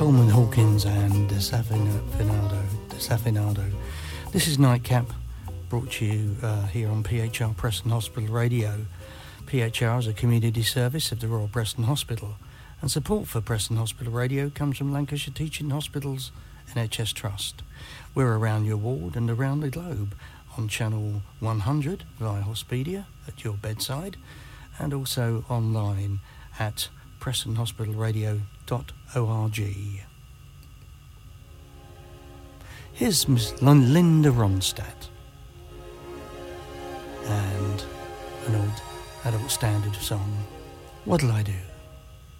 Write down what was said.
Coleman Hawkins and Desafinado. This is Nightcap, brought to you here on PHR Preston Hospital Radio. PHR is a community service of the Royal Preston Hospital, and support for Preston Hospital Radio comes from Lancashire Teaching Hospitals NHS Trust. We're around your ward and around the globe on channel 100 via Hospedia at your bedside, and also online at prestonhospitalradio.org. Here's Miss Linda Ronstadt and an old adult standard song, What'll I Do?